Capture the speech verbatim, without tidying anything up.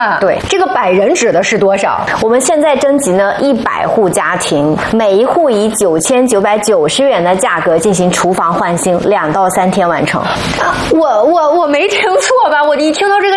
对，这个百人指的是多少？我们现在征集呢一百户家庭，每一户以九千九百九十元的价格进行厨房换新，两到三天完成。 我我我没听错吧？我一听到这个